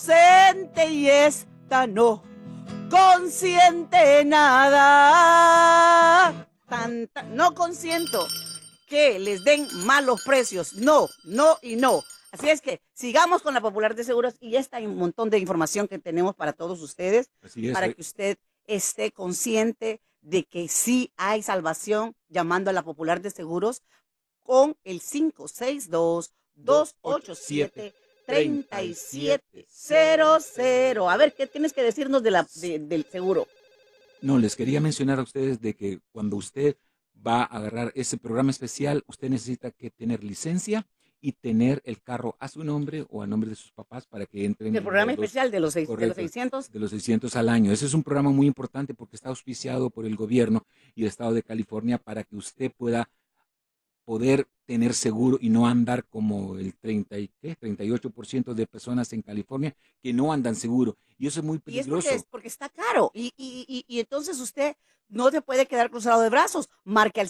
Consciente y esta no consiente nada. No consiento que les den malos precios. No, no y no. Así es que sigamos con la Popular de Seguros y esta hay un montón de información que tenemos para todos ustedes, para que usted esté consciente de que sí hay salvación llamando a la Popular de Seguros con el 562-287-3700. A ver, ¿qué tienes que decirnos del seguro? No, les quería mencionar a ustedes de que cuando usted va a agarrar ese programa especial, usted necesita que tener licencia y tener el carro a su nombre o a nombre de sus papás para que entren. El programa especial de los 600. De los 600 al año. Ese es un programa muy importante porque está auspiciado por el gobierno y el estado de California para que usted pueda poder tener seguro y no andar como el 38% de personas en California que no andan seguro. Y eso es muy peligroso. Y es porque está caro. Y entonces usted no se puede quedar cruzado de brazos. Marque al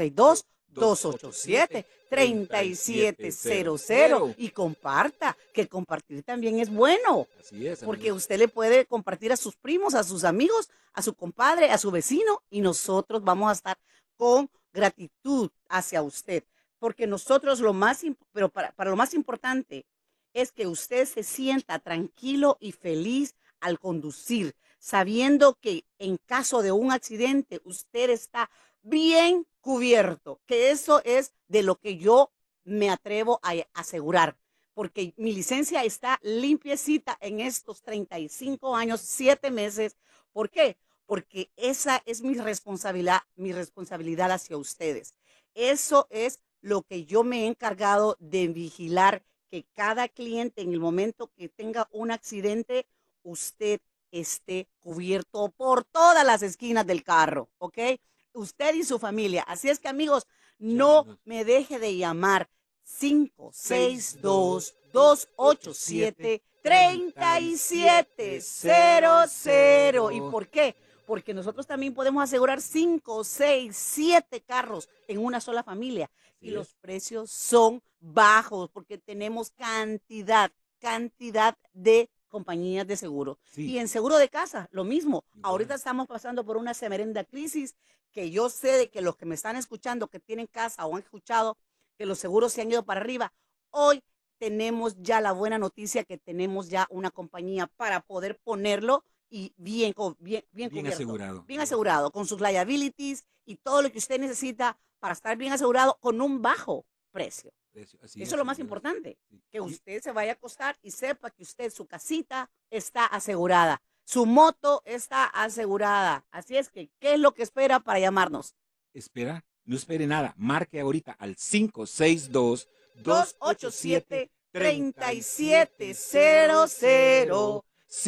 562-287-3700 y comparta, que compartir también es bueno. Así es. Porque usted le puede compartir a sus primos, a sus amigos, a su compadre, a su vecino y nosotros vamos a estar con gratitud hacia usted, porque nosotros pero para lo más importante es que usted se sienta tranquilo y feliz al conducir, sabiendo que en caso de un accidente usted está bien cubierto, que eso es de lo que yo me atrevo a asegurar, porque mi licencia está limpiecita en estos 35 años, 7 meses. ¿Por qué? Porque esa es mi responsabilidad hacia ustedes. Eso es lo que yo me he encargado de vigilar, que cada cliente en el momento que tenga un accidente, usted esté cubierto por todas las esquinas del carro, ¿ok? Usted y su familia. Así es que, amigos, no me deje de llamar 562-287-3700. ¿Y por qué? Porque nosotros también podemos asegurar 5, 6, 7 carros en una sola familia. Y los precios son bajos porque tenemos cantidad de compañías de seguro. Sí. Y en seguro de casa, lo mismo. Ahorita estamos pasando por una semerenda crisis que yo sé de que los que me están escuchando, que tienen casa o han escuchado que los seguros se han ido para arriba, hoy tenemos ya la buena noticia que tenemos ya una compañía para poder ponerlo y bien asegurado. Bien asegurado, con sus liabilities y todo lo que usted necesita para estar bien asegurado con un bajo precio. Eso es lo más importante, que usted se vaya a acostar y sepa que su casita está asegurada, su moto está asegurada. Así es que, ¿qué es lo que espera para llamarnos? No espere nada, marque ahorita al 562-287-3700.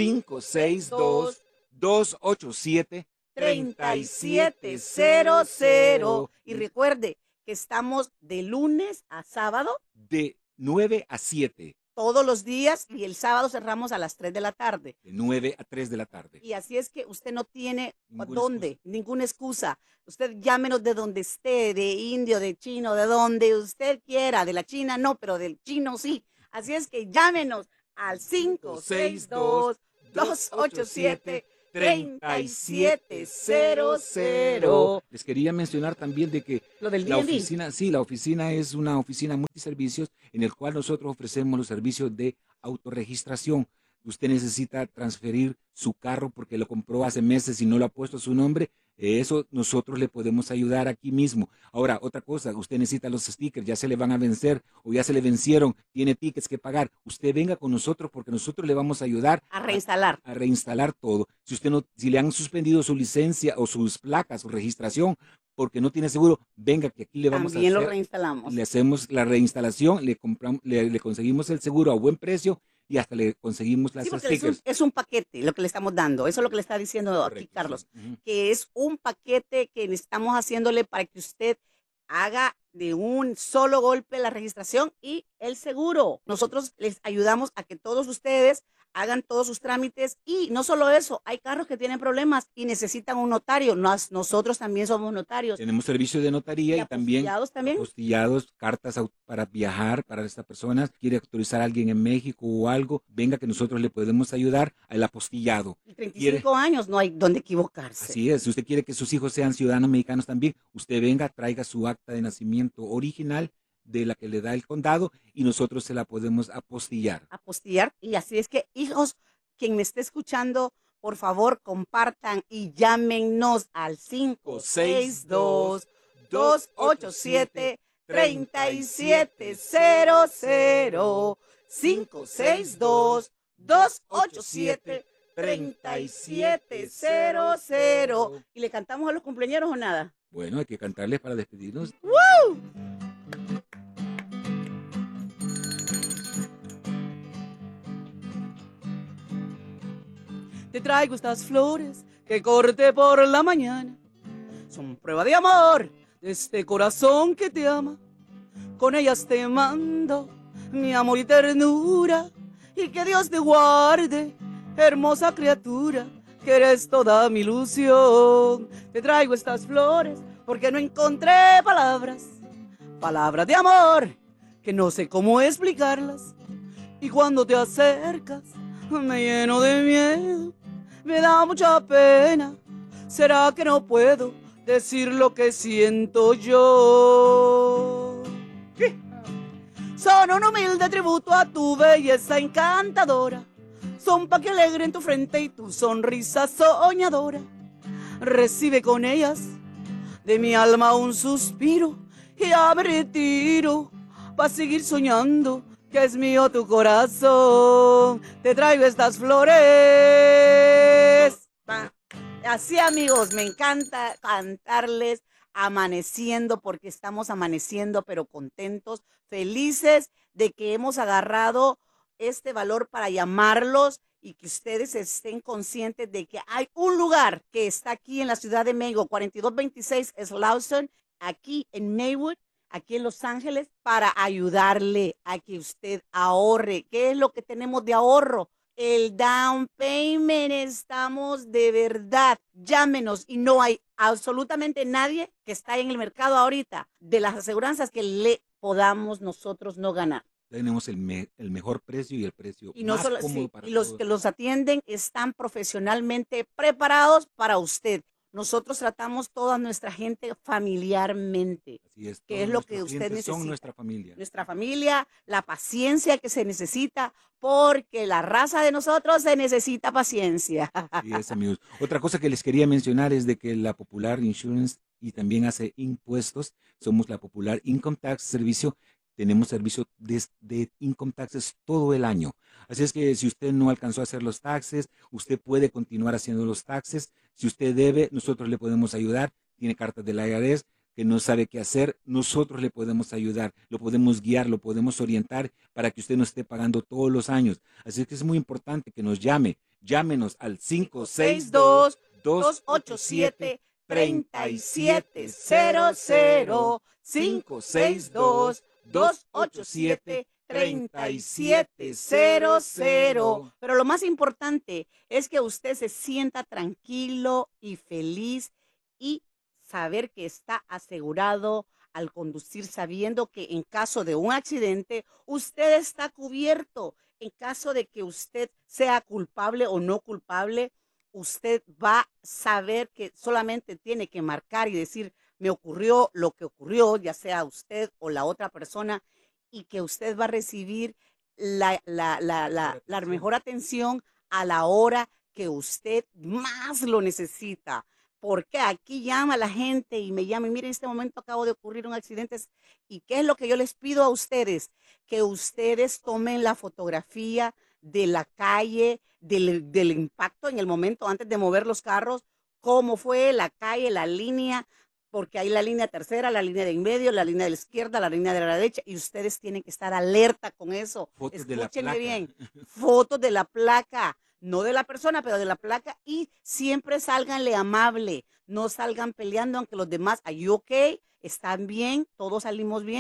562-287-3700. Y recuerde que estamos de lunes a sábado. De 9 a 7. Todos los días y el sábado cerramos a las 3 de la tarde. De 9 a 3 de la tarde. Y así es que usted no tiene ninguna excusa. Usted llámenos de donde esté, de indio, de chino, de donde usted quiera. De la China no, pero del chino sí. Así es que llámenos al 562-287-3700. Les quería mencionar también de que la oficina es una oficina multiservicios en el cual nosotros ofrecemos los servicios de autorregistración. Usted necesita transferir su carro porque lo compró hace meses y no lo ha puesto a su nombre. Eso nosotros le podemos ayudar aquí mismo. Ahora, otra cosa, usted necesita los stickers, ya se le van a vencer o ya se le vencieron, tiene tickets que pagar. Usted venga con nosotros porque nosotros le vamos a ayudar a reinstalar. A reinstalar todo. Si le han suspendido su licencia o sus placas, su registración, porque no tiene seguro, venga que aquí le vamos También a hacer. Lo reinstалamos. Le hacemos la reinstalación, le conseguimos el seguro a buen precio y hasta le conseguimos las stickers. Es un paquete lo que le estamos dando. Eso es lo que le está diciendo aquí Carlos, que es un paquete que estamos haciéndole para que usted haga de un solo golpe la registración y el seguro. Nosotros les ayudamos a que todos ustedes hagan todos sus trámites y no solo eso, hay carros que tienen problemas y necesitan un notario. Nosotros también somos notarios. Tenemos servicio de notaría y también también apostillados, cartas para viajar para esta persona. Quiere autorizar a alguien en México o algo, venga que nosotros le podemos ayudar al apostillado. Y 35 años, no hay donde equivocarse. Así es, si usted quiere que sus hijos sean ciudadanos mexicanos también, usted venga, traiga su acta de nacimiento original de la que le da el condado y nosotros se la podemos apostillar. Apostillar, y así es que, hijos, quien me esté escuchando, por favor, compartan y llámenos al 562-287-3700. 562-287-3700. ¿Y le cantamos a los cumpleaños o nada? Bueno, hay que cantarles para despedirnos. ¡Woo! Te traigo estas flores que corté por la mañana. Son prueba de amor de este corazón que te ama. Con ellas te mando mi amor y ternura. Y que Dios te guarde, hermosa criatura, que eres toda mi ilusión. Te traigo estas flores porque no encontré palabras de amor, que no sé cómo explicarlas. Y cuando te acercas me lleno de miedo, me da mucha pena. ¿Será que no puedo decir lo que siento yo? ¿Qué? Son un humilde tributo a tu belleza encantadora. Son pa' que alegren tu frente y tu sonrisa soñadora. Recibe con ellas de mi alma un suspiro y ya me retiro pa' seguir soñando que es mío tu corazón. Te traigo estas flores. Así, amigos, me encanta cantarles amaneciendo, porque estamos amaneciendo, pero contentos, felices de que hemos agarrado este valor para llamarlos y que ustedes estén conscientes de que hay un lugar que está aquí en la Ciudad de México, 4226 Slauson, aquí en Maywood, aquí en Los Ángeles, para ayudarle a que usted ahorre. ¿Qué es lo que tenemos de ahorro? El down payment. Estamos de verdad. Llámenos y no hay absolutamente nadie que está en el mercado ahorita de las aseguranzas que le podamos nosotros no ganar. Tenemos el mejor precio y el precio y no más solo, cómodo sí, para y los todos. que los atienden están profesionalmente preparados para usted. Nosotros tratamos toda nuestra gente familiarmente. Así es, que es lo que usted necesita. Son nuestra familia. Nuestra familia, la paciencia que se necesita, porque la raza de nosotros se necesita paciencia. Así es, amigos. Otra cosa que les quería mencionar es de que la Popular Insurance y también hace impuestos. Somos la Popular Income Tax Servicio. Tenemos servicio de income taxes todo el año. Así es que si usted no alcanzó a hacer los taxes, usted puede continuar haciendo los taxes. Si usted debe, nosotros le podemos ayudar. Tiene cartas del IRS que no sabe qué hacer, nosotros le podemos ayudar, lo podemos guiar, lo podemos orientar para que usted no esté pagando todos los años. Así es que es muy importante que nos llame. Llámenos al 562-287-3700. 562-287-3700. Pero lo más importante es que usted se sienta tranquilo y feliz y saber que está asegurado al conducir, sabiendo que en caso de un accidente usted está cubierto. En caso de que usted sea culpable o no culpable, usted va a saber que solamente tiene que marcar y decir: me ocurrió lo que ocurrió, ya sea usted o la otra persona, y que usted va a recibir la mejor atención a la hora que usted más lo necesita. Porque aquí llama la gente y me llama y miren, en este momento acabo de ocurrir un accidente. ¿Y qué es lo que yo les pido a ustedes? Que ustedes tomen la fotografía de la calle, del impacto en el momento antes de mover los carros, cómo fue la calle, la línea, porque hay la línea tercera, la línea de en medio, la línea de la izquierda, la línea de la derecha, y ustedes tienen que estar alerta con eso. Fotos Escúchenme bien, fotos de la placa. No de la persona, pero de la placa, y siempre sálganle amable, no salgan peleando, aunque los demás, ¿are you okay? ¿Están bien? ¿Todos salimos bien?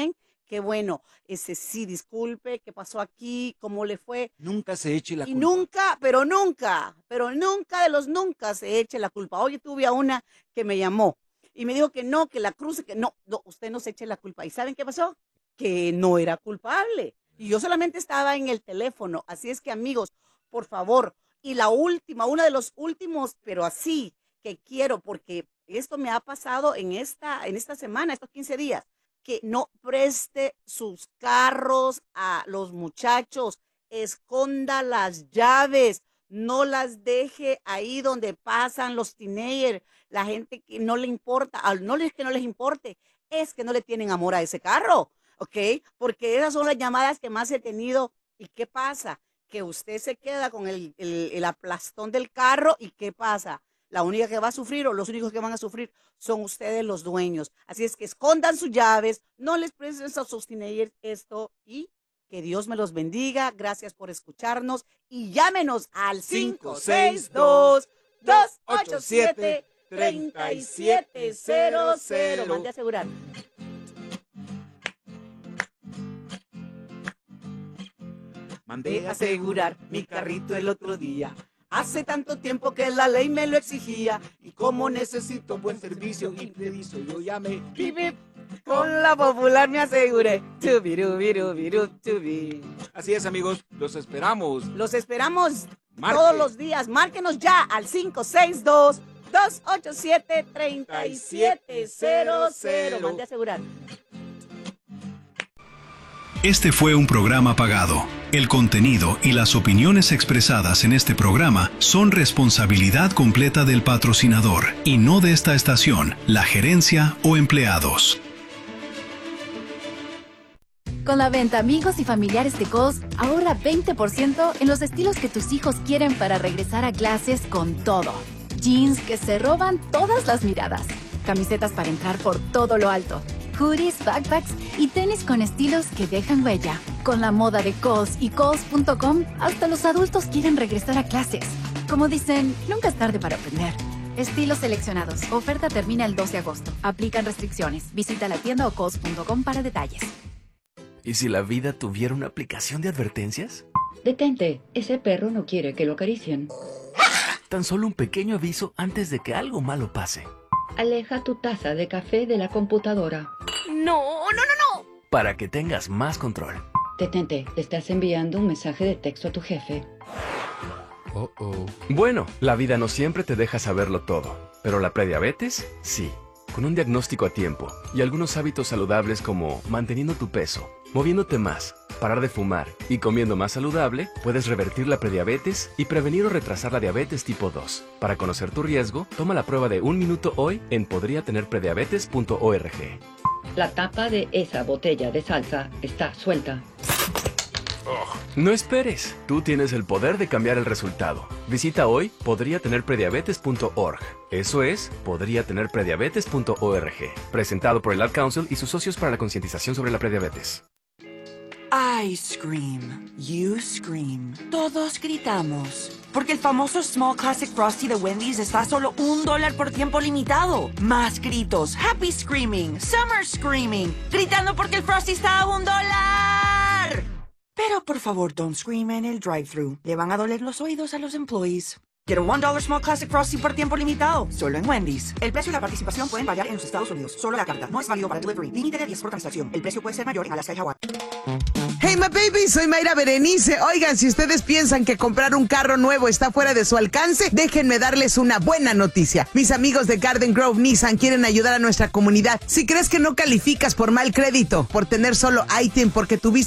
qué bueno. Sí, disculpe, ¿qué pasó aquí? ¿Cómo le fue? Nunca se eche la culpa. Y nunca de los nunca se eche la culpa. Hoy tuve a una que me llamó y me dijo que no, que la cruce, que no, usted no se eche la culpa. ¿Y saben qué pasó? Que no era culpable. Y yo solamente estaba en el teléfono. Así es que, amigos, por favor. Y la última, uno de los últimos, pero así que quiero, porque esto me ha pasado en esta semana, estos 15 días, que no preste sus carros a los muchachos, esconda las llaves, no las deje ahí donde pasan los teenagers, la gente que no le importa, no es que no les importe, es que no le tienen amor a ese carro, ¿ok? Porque esas son las llamadas que más he tenido. ¿Y qué pasa? Que usted se queda con el aplastón del carro y ¿qué pasa? La única que va a sufrir o los únicos que van a sufrir son ustedes los dueños. Así es que escondan sus llaves, no les presten a sus teenagers esto y que Dios me los bendiga. Gracias por escucharnos y llámenos al 562-287-3700. Mande a asegurar. Mandé a asegurar mi carrito el otro día. Hace tanto tiempo que la ley me lo exigía. Y como necesito buen servicio y preciso, yo llamé. Con la Popular me aseguré. Así es, amigos. Los esperamos. Los esperamos todos los días. Márquenos ya al 562-287-3700. Mande a asegurar. Este fue un programa pagado. El contenido y las opiniones expresadas en este programa son responsabilidad completa del patrocinador y no de esta estación, la gerencia o empleados. Con la venta Amigos y Familiares de Kohl's, ahorra 20% en los estilos que tus hijos quieren para regresar a clases con todo. Jeans que se roban todas las miradas. Camisetas para entrar por todo lo alto. Hoodies, backpacks y tenis con estilos que dejan huella. Con la moda de Kohl's y Kohl's.com, hasta los adultos quieren regresar a clases. Como dicen, nunca es tarde para aprender. Estilos seleccionados. Oferta termina el 2 de agosto. Aplican restricciones. Visita la tienda o Kohl's.com para detalles. ¿Y si la vida tuviera una aplicación de advertencias? Detente, ese perro no quiere que lo acaricien. Tan solo un pequeño aviso antes de que algo malo pase. Aleja tu taza de café de la computadora. No. Para que tengas más control. Detente, te estás enviando un mensaje de texto a tu jefe. Bueno, la vida no siempre te deja saberlo todo, pero la prediabetes, sí. Con un diagnóstico a tiempo y algunos hábitos saludables como manteniendo tu peso, moviéndote más, parar de fumar y comiendo más saludable, puedes revertir la prediabetes y prevenir o retrasar la diabetes tipo 2. Para conocer tu riesgo, toma la prueba de 1 minuto hoy en podriatenerprediabetes.org. La tapa de esa botella de salsa está suelta. No esperes, tú tienes el poder de cambiar el resultado. Visita hoy podriatenerprediabetes.org. Eso es, podriatenerprediabetes.org. Presentado por el Ad Council y sus socios para la concientización sobre la prediabetes. I scream, you scream, todos gritamos. Porque el famoso Small Classic Frosty de Wendy's está a solo $1 por tiempo limitado. Más gritos, happy screaming, summer screaming, gritando porque el Frosty está a $1. Pero por favor, don't scream en el drive-thru. Le van a doler los oídos a los employees. Quiero $1 Small Classic Frosty por tiempo limitado, solo en Wendy's. El precio y la participación pueden variar en los Estados Unidos. Solo la carta, no es válido para delivery. Límite de 10 por transacción. El precio puede ser mayor en Alaska y Hawái. Hey, my baby, soy Mayra Berenice. Oigan, si ustedes piensan que comprar un carro nuevo está fuera de su alcance, déjenme darles una buena noticia. Mis amigos de Garden Grove Nissan quieren ayudar a nuestra comunidad. Si crees que no calificas por mal crédito, por tener solo ITIN, porque tuviste